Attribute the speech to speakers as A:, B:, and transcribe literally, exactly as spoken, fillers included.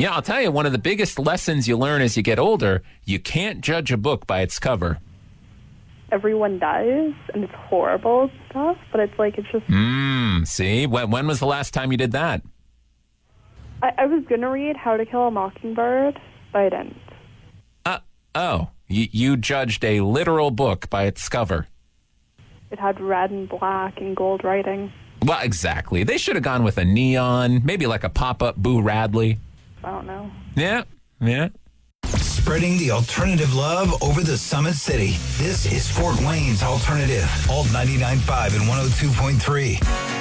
A: Yeah, I'll tell you, one of the biggest lessons you learn as you get older, you can't judge a book by its cover.
B: Everyone does, and it's horrible stuff, but it's like, it's just...
A: Mmm, see? When, when was the last time you did that?
B: I, I was going to read How to Kill a Mockingbird, but I didn't.
A: Uh, oh, you, you judged a literal book by its cover.
B: It had red and black and gold writing.
A: Well, exactly. They should have gone with a neon, maybe like a pop-up Boo Radley.
B: I don't know.
A: Yeah, yeah.
C: Spreading the alternative love over the Summit City. This is Fort Wayne's Alternative. Alt ninety-nine point five and one oh two point three.